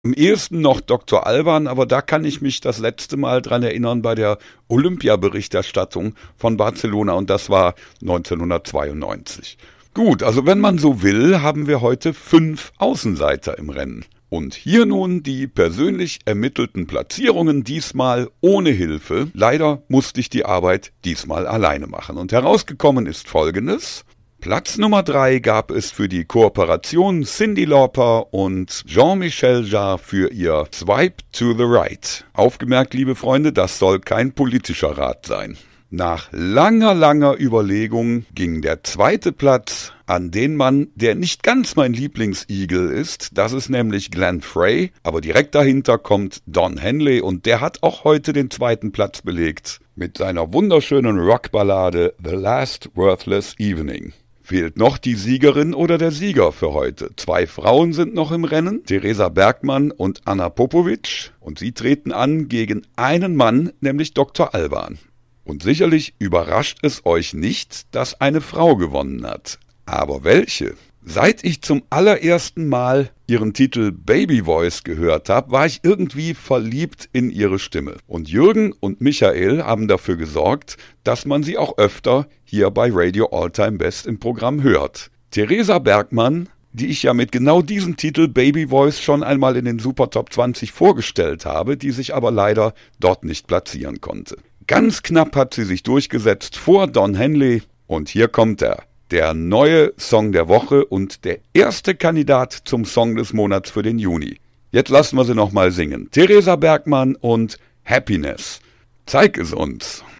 Am ehesten noch Dr. Alban, aber da kann ich mich das letzte Mal dran erinnern bei der Olympia-Berichterstattung von Barcelona und das war 1992. Gut, also wenn man so will, haben wir heute 5 Außenseiter im Rennen. Und hier nun die persönlich ermittelten Platzierungen, diesmal ohne Hilfe. Leider musste ich die Arbeit diesmal alleine machen. Und herausgekommen ist Folgendes. Platz Nummer 3 gab es für die Kooperation Cyndi Lauper und Jean-Michel Jarre für ihr Swipe to the Right. Aufgemerkt, liebe Freunde, das soll kein politischer Rat sein. Nach langer Überlegung ging der zweite Platz an den Mann, der nicht ganz mein Lieblingsigel ist. Das ist nämlich Glenn Frey, aber direkt dahinter kommt Don Henley und der hat auch heute den zweiten Platz belegt mit seiner wunderschönen Rockballade The Last Worthless Evening. Fehlt noch die Siegerin oder der Sieger für heute. 2 Frauen sind noch im Rennen, Theresa Bergmann und Anna Popovic, und sie treten an gegen einen Mann, nämlich Dr. Alban. Und sicherlich überrascht es euch nicht, dass eine Frau gewonnen hat. Aber welche? Seit ich zum allerersten Mal ihren Titel Baby Voice gehört habe, war ich irgendwie verliebt in ihre Stimme. Und Jürgen und Michael haben dafür gesorgt, dass man sie auch öfter hier bei Radio All-Time Best im Programm hört. Theresa Bergmann, die ich ja mit genau diesem Titel Baby Voice schon einmal in den Super Top 20 vorgestellt habe, die sich aber leider dort nicht platzieren konnte. Ganz knapp hat sie sich durchgesetzt vor Don Henley und hier kommt er. Der neue Song der Woche und der erste Kandidat zum Song des Monats für den Juni. Jetzt lassen wir sie nochmal singen. Theresa Bergmann und Happiness. Zeig es uns.